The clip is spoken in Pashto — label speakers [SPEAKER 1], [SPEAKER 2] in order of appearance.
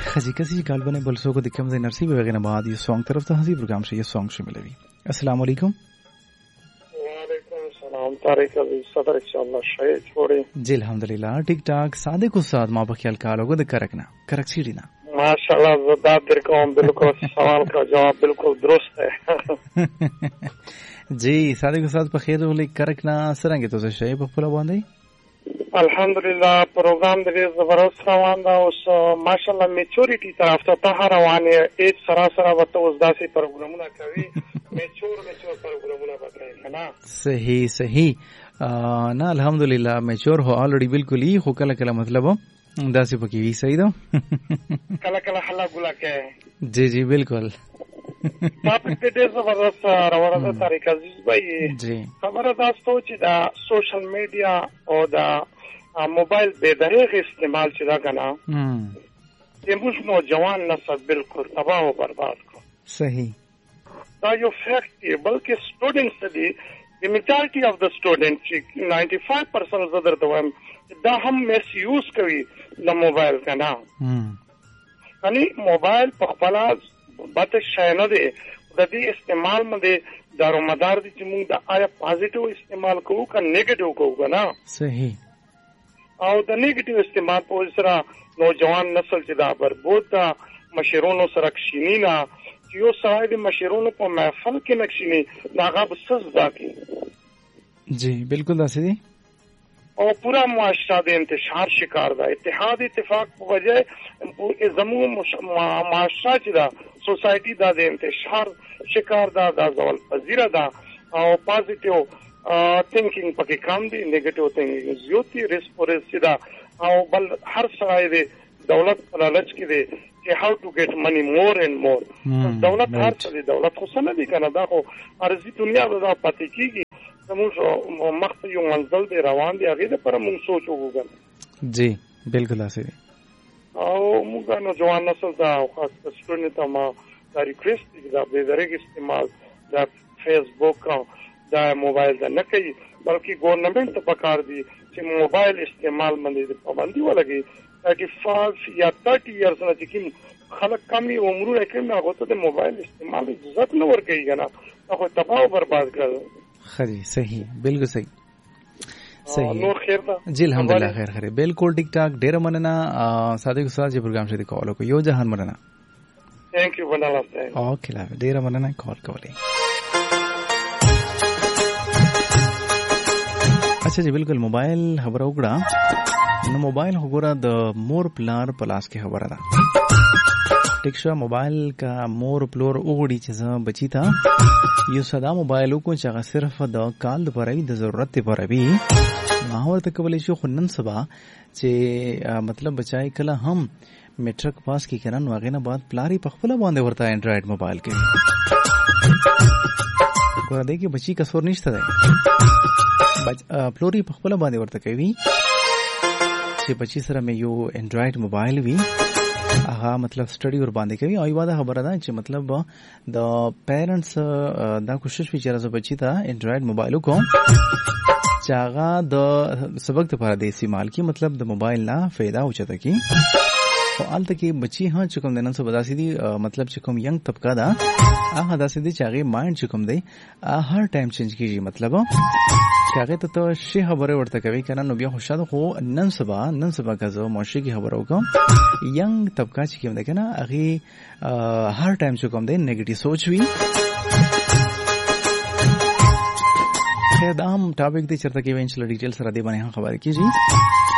[SPEAKER 1] خزی کسی کال بنه بلسو کو دکم زین نرسی بغیر بعد یہ سانگ طرف ته حزی پروگرام سے یہ سانگ شامل وی. السلام علیکم.
[SPEAKER 2] وعلیکم السلام. طارق عزیز صدر انشاءاللہ شے چھوڑے.
[SPEAKER 1] جی الحمدللہ ٹھیک ٹھاک. صادق استاد ما بخیال کالو کو دکرکنا کرکسیڑی نا
[SPEAKER 2] ماشاءاللہ زداد در کوم بالکل سوال کا جواب بالکل درست ہے.
[SPEAKER 1] جی صادق استاد په خیر ولې کرکنا سرنګ ته څه شی په خپل باندې
[SPEAKER 2] الحمدلله پروګرام دې زبردست روان دا اوس ماشاءالله میچورټی طرف ته روانه ایت سراسر وته اوس داسې پروګرامونه کوي میچور پروګرامونه وکړي کنه.
[SPEAKER 1] صحیح صحیح. نه الحمدلله میچور هو الریډي بالکل هی خو کله کله مطلب داسې پکې وی صحیح ده
[SPEAKER 2] کله کله حلا ګلا کې.
[SPEAKER 1] جی جی بالکل.
[SPEAKER 2] ټاپک دې زبردست روانه ده طارق عزیز بھائی.
[SPEAKER 1] جی
[SPEAKER 2] خبره دا چې دا سوشل میډیا او دا موبایل بے دریغ استعمال چې دا کنه زموږ نوجوان نسل بالکل تباہ او برباد کو.
[SPEAKER 1] صحیح.
[SPEAKER 2] دا یو فیکٹ دی بلکې سټوډنټس دی the majority of the students 95% زدر دوام دا هم میس یوز کوي د موبایل کنه. یعنی موبایل په خپل بات شای نه دی د دې استعمال باندې دارومدار دي چې موږ د آیا پازیټیو استعمال کوو که نیگیټیو کوو کنه.
[SPEAKER 1] صحیح.
[SPEAKER 2] او د نیگیټیو استعمال په سره نوجوان نسل چې دا بربود دا مشرونو سره کښینی نه چې یو سړی د مشرونو په محفل کې نکښینی هغه به څه زده کوي.
[SPEAKER 1] جی بالکل داسې دي.
[SPEAKER 2] او پورا معاشره د انتشار شکار ده. اتحاد اتفاق په وجه زموږ معاشره چې ده سوسایټي دا د انتشار شکار ده دا زول پذیره ده او پازیټیو تھنکینګ پکې کم دي نیگیټیو تھنکینګ زیات دي ریسپورس ده او بل هر څه د دولت په لالچ کې دي چې هاو ټو ګیټ منی مور اینڈ مور. دولت هر څه دي دولت خو څه نه دي کنه دا خو ارزي دنیا دا پاتې کیږي. موږ مخته یو منزل دی روان دی هغه لپاره موږ سوچ وکړو.
[SPEAKER 1] جی بالکل اسې دي.
[SPEAKER 2] او موږ نو ځوان نسل دا خاص سټوډنټ ته ما دا ریکوست دی دا به درګ استعمال دا فیسبوک دا موبایل دا نه کوي بلکې ګورنمنت ته پکار دی چې موبایل استعمال باندې پابندي ولګي 35 یا 30 ایئرز نه چې خلک کمی عمرونه کې نه غوته د موبایل استعمال اجازه نه ورکوي کنه هغه تباہ او برباد کړي. خری
[SPEAKER 1] صحیح بالکل صحیح.
[SPEAKER 2] صحیح. نور خیر ده.
[SPEAKER 1] جی الحمدلله خیر خیر بالکل ټیک ټاک. ډیر مننه صادق استاد چې پروګرام شته کول کو یو جهان مننه.
[SPEAKER 2] ثانک یو بناله.
[SPEAKER 1] اوکې لا ډیر مننه کال کولې. اچھا جی بالکل موبایل خبر وکړه نو موبایل وګوره د مور پلار پلاس کې خبره ده. ټیک شو موبایل کا مور پلور وګړي چې بچی تا یو ساده موبایل کو چې هغه صرف د کال لپاره د ضرورت لپاره وي ما ورته کولای شو خنن سبا چې مطلب بچای کله هم میټرک پاس کی کنه نو هغه نه بعد پلاری په خپل باندې ورته انډرایډ موبایل کې ګور دې کې بچی کسور نشته ده پلوري په خپل باندې ورته کوي چې بچی سره مې یو انډرایډ موبایل وي هغه مطلب سټډي ور باندې کوي او یواده خبره ده چې مطلب د پیرنټس دا کوشش وی چې راځي بچی ته انډرایډ موبایل کو چې هغه د سبق لپاره د استعمال کی مطلب د موبایل نه फायदा اوچته کی او الته کې بچی ها چې کوم دنن څه بداسي دي مطلب چې کوم ینګ طبقه ده هغه داسې دي چې هغه مایند چې کوم دی هر ټایم چینج کیږي مطلب هغه ته شي خبره ورته کوي کنه نو بیا خوشاله خو نن سبا غزو موشي کی خبره وکم ینګ طبقه چې کوم دی کنه هغه هر ټایم چې کوم دی نیگیټیو سوچ وی. خیر دا هم ټاپک دی چرته کې وینچل ډیټیل سره دی باندې خبرې کیږي.